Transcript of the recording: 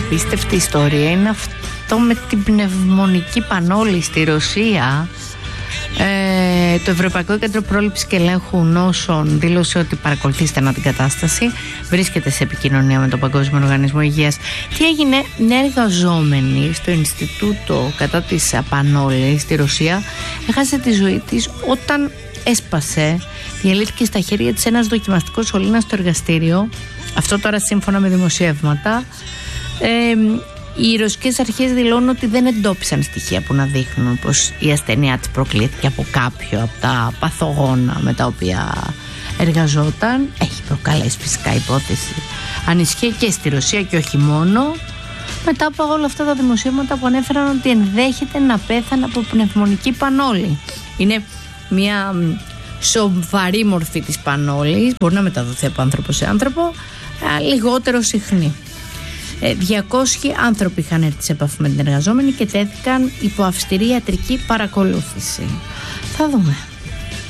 απίστευτη ιστορία είναι αυτό με την πνευμονική πανόλη στη Ρωσία. Το Ευρωπαϊκό Κέντρο Πρόληψης και Ελέγχου Νόσων δήλωσε ότι παρακολουθεί στενά την κατάσταση. Βρίσκεται σε επικοινωνία με τον Παγκόσμιο Οργανισμό Υγείας. Τι έγινε? Μια εργαζόμενη στο Ινστιτούτο κατά της πανόλης στη Ρωσία έχασε τη ζωή της όταν έσπασε, διαλύθηκε στα χέρια της ένας δοκιμαστικός σωλήνας στο εργαστήριο. Αυτό τώρα σύμφωνα με δημοσιεύματα. Οι ρωσικές αρχές δηλώνουν ότι δεν εντόπισαν στοιχεία που να δείχνουν πως η ασθένειά της προκλήθηκε από κάποιο από τα παθογόνα με τα οποία εργαζόταν. Έχει προκαλέσει φυσικά υπόθεση ανησυχία και στη Ρωσία και όχι μόνο, μετά από όλα αυτά τα δημοσίευματα που ανέφεραν ότι ενδέχεται να πέθανε από πνευμονική πανόλη. Είναι μια σοβαρή μορφή της πανόλης, μπορεί να μεταδοθεί από άνθρωπο σε άνθρωπο, λιγότερο συχνή. 200 άνθρωποι είχαν έρθει σε επαφή με την εργαζόμενη και τέθηκαν υπό αυστηρή ιατρική παρακολούθηση. Θα δούμε.